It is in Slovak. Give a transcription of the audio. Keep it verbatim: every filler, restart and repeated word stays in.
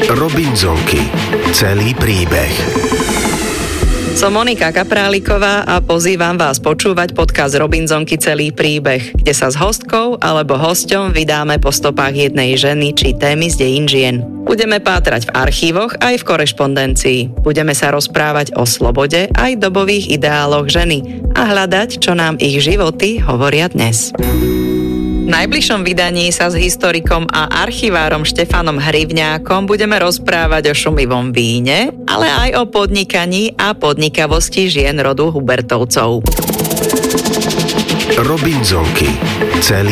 Robinzonky. Celý príbeh. Som Monika Kapráliková a pozývam vás počúvať podcast Robinzonky Celý príbeh, kde sa s hostkou alebo hosťom vydáme po stopách jednej ženy či témy z dejín žien. Budeme pátrať v archívoch aj v korešpondencii. Budeme sa rozprávať o slobode aj dobových ideáloch ženy a hľadať, čo nám ich životy hovoria dnes. V najbližšom vydaní sa s historikom a archivárom Štefanom Hrivňákom budeme rozprávať o šumivom víne, ale aj o podnikaní a podnikavosti žien rodu Hubertovcov. Robinzonky. Celý